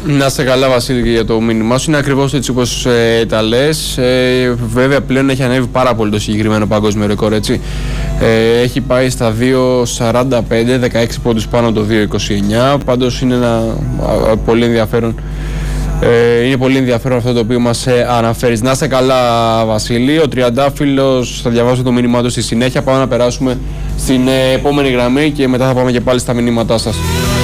Να είστε καλά, Βασίλη, και για το μήνυμά σου. Είναι ακριβώς έτσι όπως τα λες. Βέβαια, πλέον έχει ανέβει πάρα πολύ το συγκεκριμένο παγκόσμιο ρεκόρ, έτσι. Έχει πάει στα 2.45, 16 πόντους πάνω το 2.29. Πάντως είναι ένα πολύ ενδιαφέρον. Είναι πολύ ενδιαφέρον αυτό το οποίο μας αναφέρεις. Να είστε καλά, Βασίλη. Ο Τριαντάφυλλος, θα διαβάσω το μήνυμά του στη συνέχεια. Πάμε να περάσουμε στην επόμενη γραμμή και μετά θα πάμε και πάλι στα μηνύματά σας.